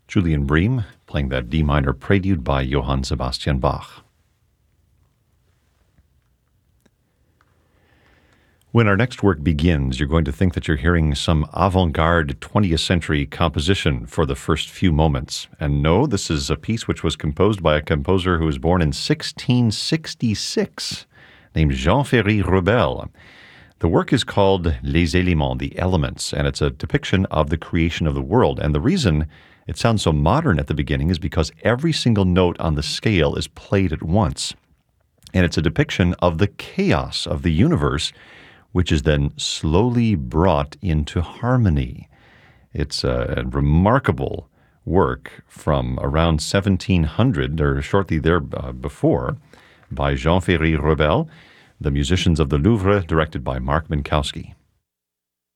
Julian Bream playing that D minor prelude by Johann Sebastian Bach. When our next work begins, you're going to think that you're hearing some avant-garde 20th century composition for the first few moments. And no, this is a piece which was composed by a composer who was born in 1666, named Jean-Ferry Rebel. The work is called Les Éléments, the Elements, and it's a depiction of the creation of the world. And the reason it sounds so modern at the beginning is because every single note on the scale is played at once. And it's a depiction of the chaos of the universe, which is then slowly brought into harmony. It's a remarkable work from around 1700, or shortly there before, by Jean-Ferry Rebel, the Musicians of the Louvre, directed by Mark Minkowski.